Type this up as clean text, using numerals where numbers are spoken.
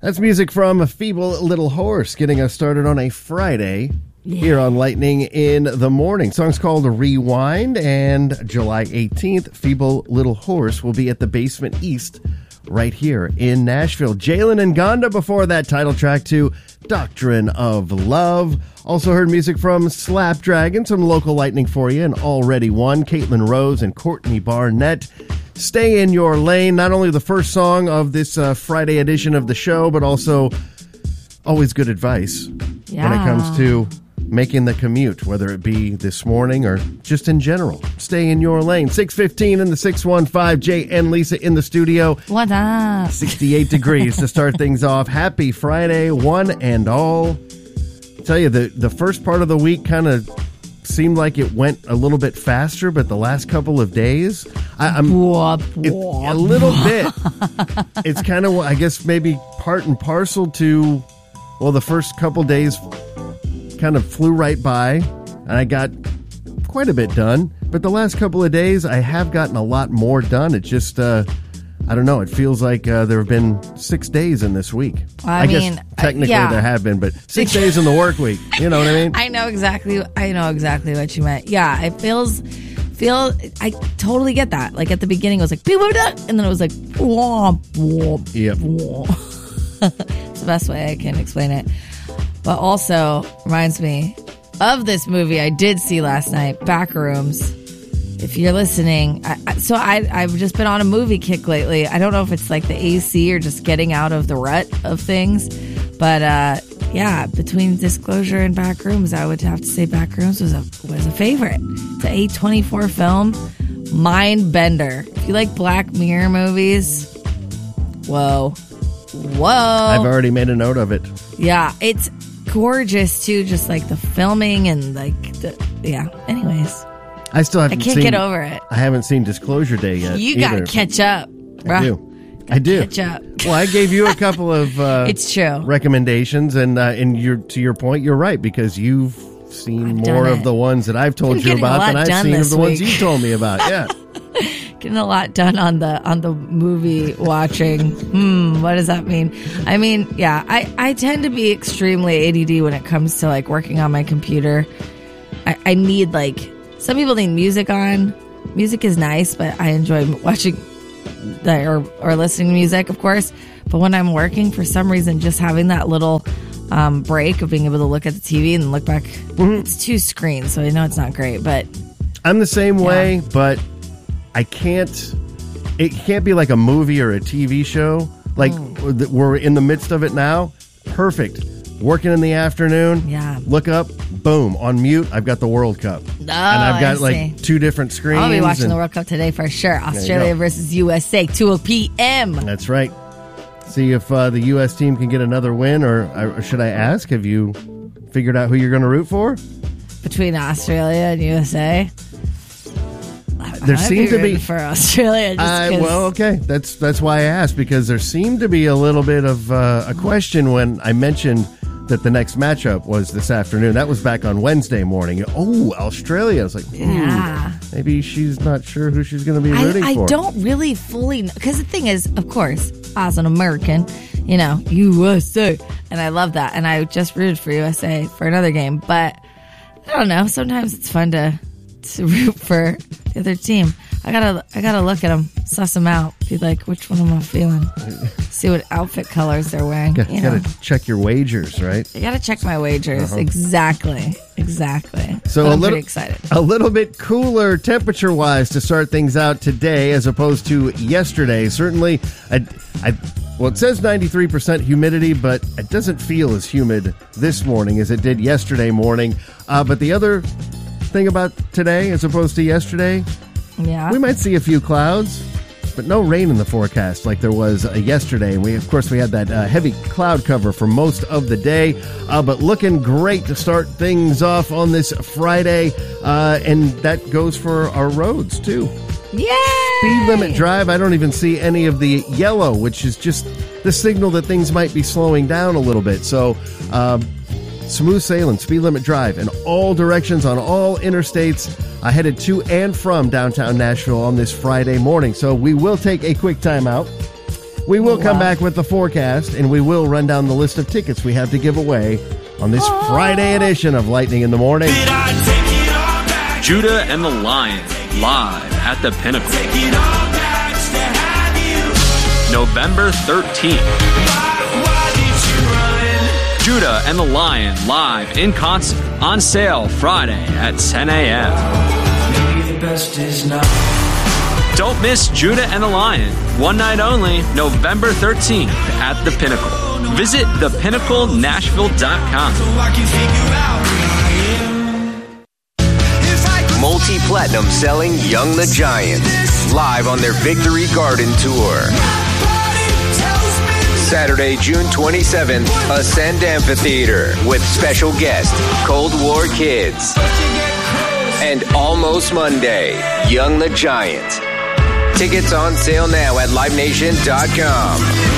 That's music from A Feeble Little Horse, getting us started on a Friday here on Lightning in the Morning. Song's called Rewind, and July 18th, Feeble Little Horse will be at the Basement East right here in Nashville. Jalen and Gonda before that, title track to Doctrine of Love. Also heard music from Slapdragon, some local Lightning for you, and Already Won, Caitlin Rose and Courtney Barnett. Stay in Your Lane, not only the first song of this Friday edition of the show, but also always good advice when it comes to making the commute, whether it be this morning or just in general. Stay in your lane. 6:15 in the 615. Jay and Lisa in the studio. What up? 68 degrees to start things off. Happy Friday, one and all. I tell you, the first part of the week kind of seemed like it went a little bit faster, but the last couple of days, a little bit. It's kind of, I guess, maybe part and parcel to, well, the first couple days kind of flew right by, and I got quite a bit done. But the last couple of days, I have gotten a lot more done. It just, I don't know. It feels like there have been 6 days in this week. I guess technically there have been, but 6 days in the work week. You know what I mean? I know exactly what you meant. Yeah, it feels. I totally get that. Like at the beginning, it was like, and then it was like, womp, womp, yep. Womp. It's the best way I can explain it. But also reminds me of this movie I did see last night, Backrooms. If you're listening, I've just been on a movie kick lately. I don't know if it's like the AC or just getting out of the rut of things. But yeah, between Disclosure and Backrooms, I would have to say Backrooms was a favorite. It's an A24 film, mind bender. If you like Black Mirror movies, whoa. I've already made a note of it. Yeah, it's gorgeous too, just like the filming and like anyways. I can't get over it. I haven't seen Disclosure Day yet. You got to catch up, bro. I do. Catch up. Well, I gave you a couple of it's true. recommendations, and to your point, you're right, because you've seen more of the ones that I've told you about than I've seen of the ones you told me about. Yeah. Getting a lot done on the movie watching. What does that mean? I mean, yeah, I tend to be extremely ADD when it comes to like working on my computer. I need like, some people need music on. Music is nice, but I enjoy watching or listening to music, of course. But when I'm working, for some reason, just having that little break of being able to look at the TV and look back, it's two screens, so I know it's not great. But I'm the same way, but it can't be like a movie or a TV show. Like we're in the midst of it now. Perfect. Working in the afternoon. Yeah. Look up. Boom. On mute. I've got the World Cup. Oh, and I've got like two different screens. I'll be watching the World Cup today for sure. Australia versus USA, 2 p.m. That's right. See if the U.S. team can get another win, or should I ask, have you figured out who you're going to root for? Between Australia and USA? There seemed to be for Australia. Well, okay, that's why I asked, because there seemed to be a little bit of a question when I mentioned that the next matchup was this afternoon. That was back on Wednesday morning. Oh, Australia! I was like, maybe she's not sure who she's going to be rooting for. I don't really fully know, because the thing is, of course, as an American, you know, USA, and I love that, and I just rooted for USA for another game, but I don't know. Sometimes it's fun to root for the other team. I gotta look at them, suss them out, be like, which one am I feeling? See what outfit colors they're wearing. You gotta check your wagers, right? I gotta check my wagers. Exactly. So I'm pretty excited. A little bit cooler temperature-wise to start things out today, as opposed to yesterday. Certainly, well, it says 93% humidity, but it doesn't feel as humid this morning as it did yesterday morning. But the other thing about today as opposed to yesterday, we might see a few clouds, but no rain in the forecast like there was yesterday. And we had that heavy cloud cover for most of the day, but looking great to start things off on this Friday, and that goes for our roads too. Yay! Speed limit drive, I don't even see any of the yellow, which is just the signal that things might be slowing down a little bit. So smooth sailing, speed limit drive in all directions on all interstates, headed to and from downtown Nashville on this Friday morning. So we will take a quick time out. We will come back with the forecast, and we will run down the list of tickets we have to give away on this Friday edition of Lightning in the Morning. Judah and the Lion, live at the Pinnacle. November 13th. Judah and the Lion, live in concert, on sale Friday at 10 a.m. Don't miss Judah and the Lion. One night only, November 13th at the Pinnacle. Visit thepinnaclenashville.com. Multi-platinum selling Young the Giant, live on their Victory Garden Tour. Saturday, June 27th, Ascend Amphitheater with special guest, Cold War Kids. And Almost Monday, Young the Giant. Tickets on sale now at LiveNation.com.